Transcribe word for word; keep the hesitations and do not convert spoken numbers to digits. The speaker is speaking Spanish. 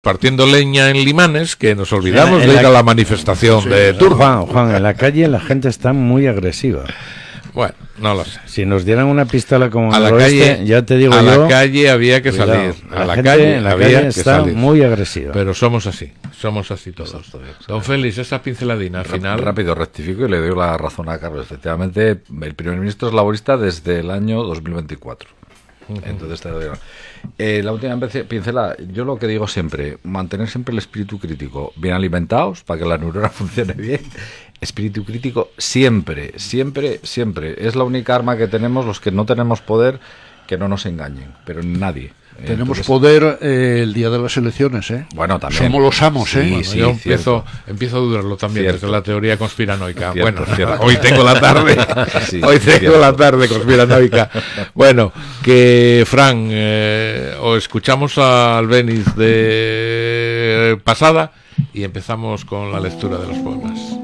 partiendo leña en Limanes, que nos olvidamos en la, en de ir la, a la manifestación sí, de Turbo. Juan, Juan, en la calle la gente está muy agresiva. Bueno, no lo sé. Si nos dieran una pistola como a en la el calle, oeste, ya te digo a yo... A la calle había que cuidado, salir. A la, la gente calle en la había calle que está salir. muy agresiva. Pero somos así, somos así todos. Exacto, exacto. Don Félix, esa pinceladina al final... Rápido, rectifico y le doy la razón a Carlos. Efectivamente, el primer ministro es laborista desde el año dos mil veinticuatro. Uh-huh. Entonces, te lo digo. Eh, la última pincela, yo lo que digo siempre, mantener siempre el espíritu crítico bien alimentados para que la neurona funcione bien. Espíritu crítico siempre, siempre, siempre. Es la única arma que tenemos los que no tenemos poder, que no nos engañen, pero nadie. Tenemos Entonces, poder eh, el día de las elecciones, ¿eh? Bueno, también. Somos los amos, sí, ¿eh? Bueno, sí, yo empiezo, cierto. empiezo a dudarlo también Cierto. desde la teoría conspiranoica. Cierto, bueno, cierto. hoy tengo la tarde, sí, hoy tengo cierto. la tarde conspiranoica. Bueno, que Fran, eh, o escuchamos a Albéniz de pasada y empezamos con la lectura de los poemas.